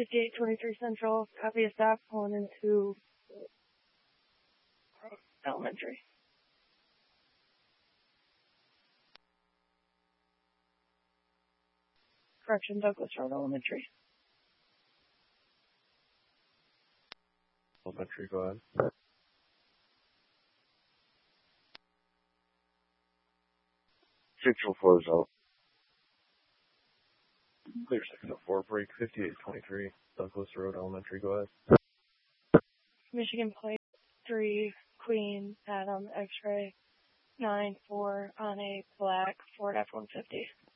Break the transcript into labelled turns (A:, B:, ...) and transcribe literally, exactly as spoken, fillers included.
A: fifty-eight twenty-three Central, copy of stop, pulling into elementary. Correction, Douglas Road Elementary.
B: Elementary, go ahead.
C: six oh four is out.
B: Clear six oh four, break fifty-eight twenty-three, Douglas Road Elementary, go ahead.
A: Michigan Plate three, Queen, Adam, X-ray, nine four on a black Ford F one fifty.